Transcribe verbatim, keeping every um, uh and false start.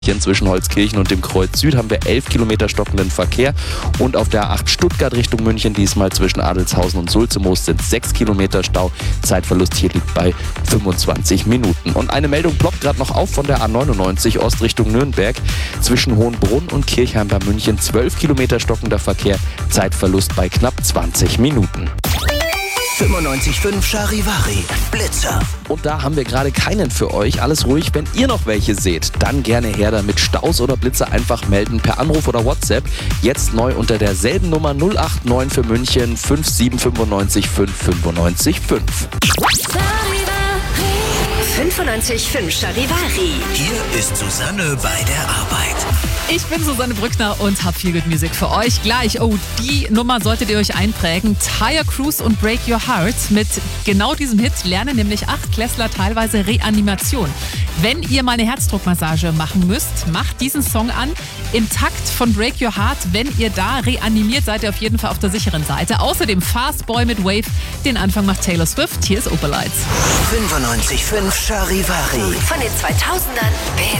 Zwischen Holzkirchen und dem Kreuz Süd haben wir elf Kilometer stockenden Verkehr und auf der A acht Stuttgart Richtung München diesmal zwischen Adelshausen und Sulzemoos sind sechs Kilometer Stau. Zeitverlust hier liegt bei fünfundzwanzig Minuten. Und eine Meldung ploppt gerade noch auf von der A neunundneunzig Ost Richtung Nürnberg. Zwischen Hohenbrunn und Kirchheim bei München zwölf Kilometer stockender Verkehr. Zeitverlust bei knapp zwanzig Minuten. fünfundneunzig Komma fünf Charivari Blitzer. Und da haben wir gerade keinen für euch. Alles ruhig. Wenn ihr noch welche seht, dann gerne her damit. Staus oder Blitzer einfach melden per Anruf oder WhatsApp. Jetzt neu unter derselben Nummer null acht neun für München fünf sieben fünfundneunzig fünf fünfundneunzig fünf. fünfundneunzig Komma fünf Charivari. Hier ist Susanne bei der Arbeit. Ich bin Susanne Brückner und habe viel Good Music für euch. Gleich, oh, die Nummer solltet ihr euch einprägen. Tire Cruise und Break Your Heart. Mit genau diesem Hit lernen nämlich Achtklässler teilweise Reanimation. Wenn ihr mal eine Herzdruckmassage machen müsst, macht diesen Song an. Im Takt von Break Your Heart. Wenn ihr da reanimiert, seid ihr auf jeden Fall auf der sicheren Seite. Außerdem Fast Boy mit Wave. Den Anfang macht Taylor Swift. Hier ist Oberlights. fünfundneunzig Komma fünf Charivari. Von den zweitausendern bis